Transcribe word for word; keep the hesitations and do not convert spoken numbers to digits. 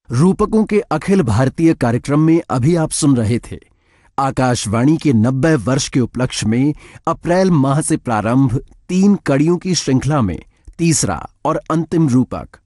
रूपकों के अखिल भारतीय कार्यक्रम में अभी आप सुन रहे थे आकाशवाणी के नब्बे वर्ष के उपलक्ष्य में अप्रैल माह से प्रारंभ तीन कड़ियों की श्रृंखला में तीसरा और अंतिम रूपक